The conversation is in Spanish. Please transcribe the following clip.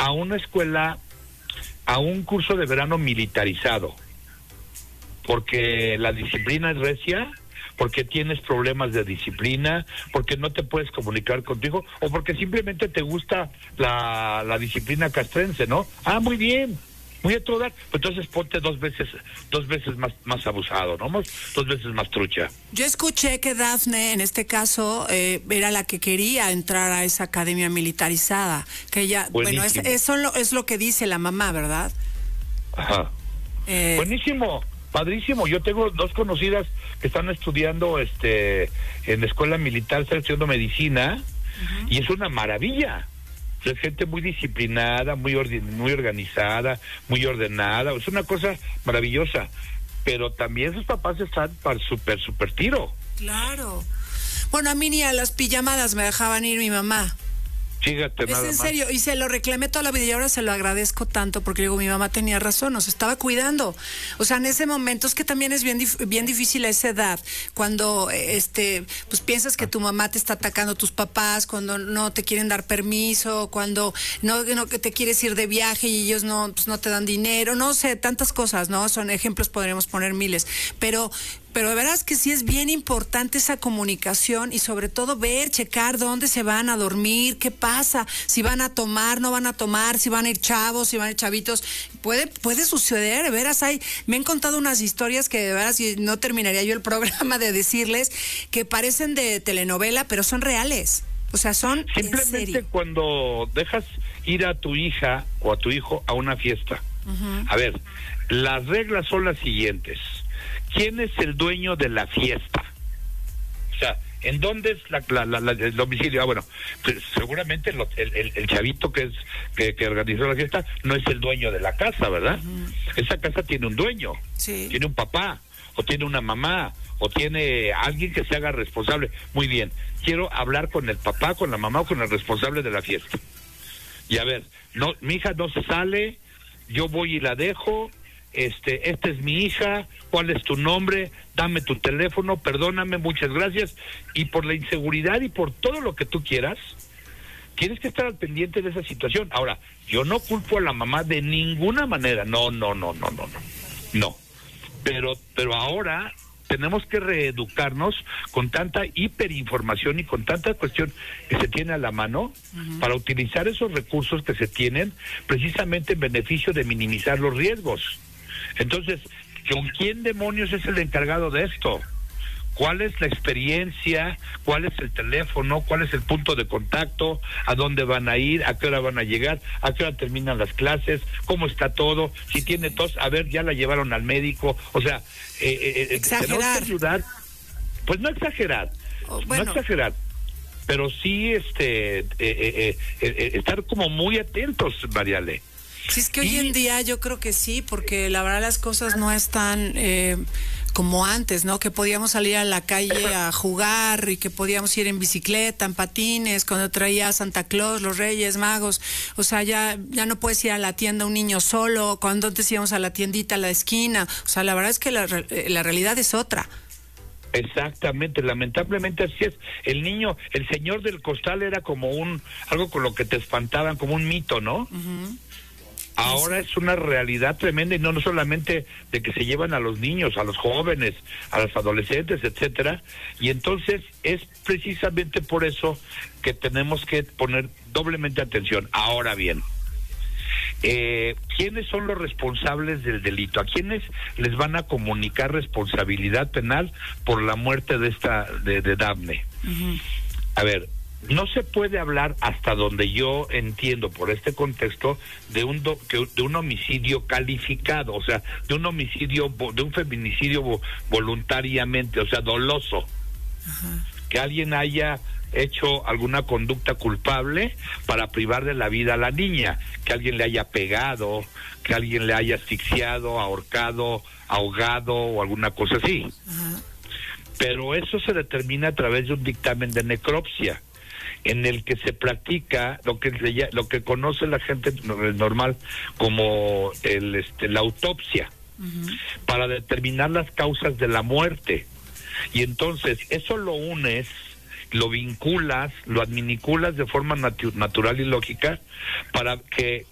a una escuela, a un curso de verano militarizado, porque la disciplina es recia, porque tienes problemas de disciplina, porque no te puedes comunicar contigo, o porque simplemente te gusta la disciplina castrense, ¿no? Ah, muy bien, muy a todo dar, pues entonces ponte dos veces más abusado, ¿no? Dos veces más trucha. Yo escuché que Dafne, en este caso, era la que quería entrar a esa academia militarizada, que ella, buenísimo. Bueno, eso es lo que dice la mamá, ¿verdad? Ajá. Buenísimo, padrísimo. Yo tengo dos conocidas que están estudiando en la escuela militar, están estudiando medicina, y es una maravilla. Es gente muy disciplinada, muy organizada, muy ordenada. Es una cosa maravillosa. Pero también sus papás están para súper tiro. Claro. Bueno, a mí ni a las pijamadas me dejaban ir mi mamá. Fíjate, nada más. Es en serio, y se lo reclamé toda la vida y ahora se lo agradezco tanto porque digo, mi mamá tenía razón, nos estaba cuidando. O sea, en ese momento es que también es bien difícil a esa edad, cuando pues piensas que tu mamá te está atacando, tus papás, cuando no te quieren dar permiso, cuando no que te quieres ir de viaje y ellos no te dan dinero, no sé, tantas cosas, ¿no? Son ejemplos, podríamos poner miles, pero de veras que sí es bien importante esa comunicación y sobre todo checar dónde se van a dormir, qué pasa, si van a tomar, no van a tomar, si van a ir chavos, si van a ir chavitos. Puede suceder, de veras me han contado unas historias que de veras y no terminaría yo el programa de decirles que parecen de telenovela, pero son reales. O sea, son simplemente en serio. Cuando dejas ir a tu hija o a tu hijo a una fiesta. A ver, las reglas son las siguientes. ¿Quién es el dueño de la fiesta? O sea, ¿en dónde es el domicilio? Ah, bueno, pues seguramente el chavito que organizó la fiesta no es el dueño de la casa, ¿verdad? Esa casa tiene un dueño, sí. Tiene un papá, o tiene una mamá, o tiene alguien que se haga responsable. Muy bien, quiero hablar con el papá, con la mamá o con el responsable de la fiesta. Y a ver, no, mi hija no se sale, yo voy y la dejo. Esta es mi hija, ¿cuál es tu nombre? Dame tu teléfono, perdóname, muchas gracias. Y por la inseguridad y por todo lo que tú quieras, tienes que estar al pendiente de esa situación. Ahora, yo no culpo a la mamá de ninguna manera, no. Pero ahora tenemos que reeducarnos con tanta hiperinformación y con tanta cuestión que se tiene a la mano para utilizar esos recursos que se tienen precisamente en beneficio de minimizar los riesgos. Entonces, ¿con quién demonios es el encargado de esto? ¿Cuál es la experiencia? ¿Cuál es el teléfono? ¿Cuál es el punto de contacto? ¿A dónde van a ir? ¿A qué hora van a llegar? ¿A qué hora terminan las clases? ¿Cómo está todo? Si tiene tos, a ver, ya la llevaron al médico. O sea, tenemos que ayudar. Pues no exagerar, no exagerar, pero sí estar como muy atentos, Mariale. Sí, es que hoy en día yo creo que sí, porque la verdad las cosas no están como antes, ¿no? Que podíamos salir a la calle a jugar y que podíamos ir en bicicleta, en patines, cuando traía Santa Claus, los Reyes Magos. O sea, ya no puedes ir a la tienda un niño solo, cuando antes íbamos a la tiendita a la esquina. O sea, la verdad es que la realidad es otra. Exactamente, lamentablemente así es. El niño, el señor del costal era como algo con lo que te espantaban, como un mito, ¿no? Ahora es una realidad tremenda y no solamente de que se llevan a los niños, a los jóvenes, a los adolescentes, etcétera. Y entonces es precisamente por eso que tenemos que poner doblemente atención. Ahora bien, ¿quiénes son los responsables del delito? ¿A quiénes les van a comunicar responsabilidad penal por la muerte de Dafne? A ver, no se puede hablar, hasta donde yo entiendo por este contexto, de un homicidio calificado, o sea, de un feminicidio voluntariamente, o sea, doloso. Que alguien haya hecho alguna conducta culpable para privar de la vida a la niña, que alguien le haya pegado, que alguien le haya asfixiado, ahorcado, ahogado o alguna cosa así. Pero eso se determina a través de un dictamen de necropsia, en el que se practica lo que conoce la gente normal como la autopsia, para determinar las causas de la muerte. Y entonces eso lo unes, lo vinculas, lo adminiculas de forma natural y lógica para que